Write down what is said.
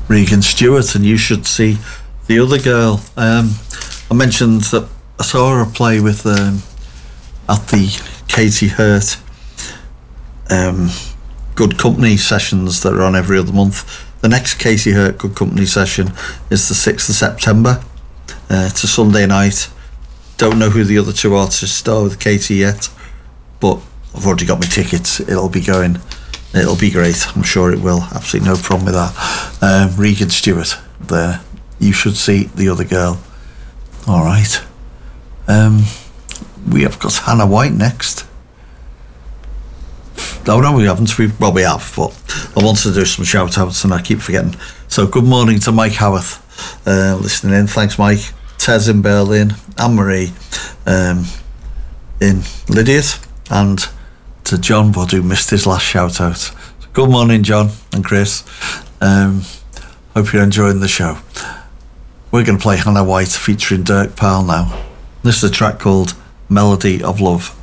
Regan Stewart, and You Should See the Other Girl. I mentioned that I saw her play with at the Katie Hurt Good Company sessions that are on every other month. The next Katie Hurt Good Company session is the 6th of September. It's a Sunday night. Don't know who the other two artists are with Katie yet, but I've already got my tickets. It'll be going. It'll be great. I'm sure it will. Absolutely no problem with that. Regan Stewart there. You Should See the Other Girl. All right. We have got Hannah White next. Oh no, we haven't. We have, but I wanted to do some shout outs and I keep forgetting. So good morning to Mike Howarth listening in. Thanks, Mike. Tez in Berlin, Anne-Marie in Lydiat, and to John Wood, who missed his last shout out. So good morning, John and Chris. Hope you're enjoying the show. We're going to play Hannah White featuring Dirk Powell now. This is a track called Melody of Love.